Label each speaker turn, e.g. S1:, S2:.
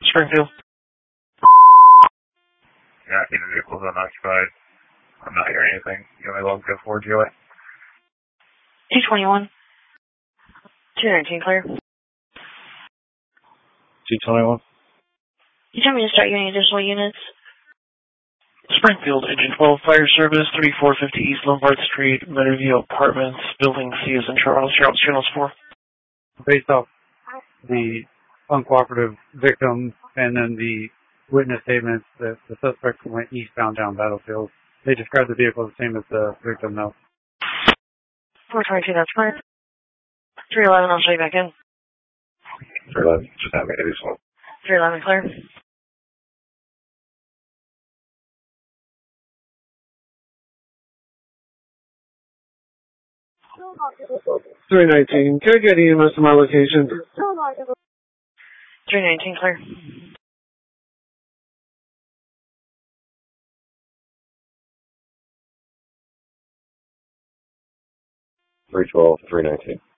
S1: Springfield.
S2: Yeah, the vehicle's unoccupied. I'm not hearing anything. You only log go forward, GOA.
S3: 221. 219 clear.
S1: 221.
S3: You tell me to start using additional units?
S1: Springfield, Engine 12, Fire Service, 3450 East Lombard Street, Meadowview Apartments, Building C is in Charles. Charles, channels 4.
S4: Based off the uncooperative victim and then the witness statements that the suspect went eastbound down Battlefield, they described the vehicle the same as the victim, though.
S3: 422, that's fine. 311, I'll show you back in.
S2: 311, just have it. It is slow.
S3: 311 clear.
S1: .319, can I get EMS to my location?
S3: 319 clear.
S2: .312, 319.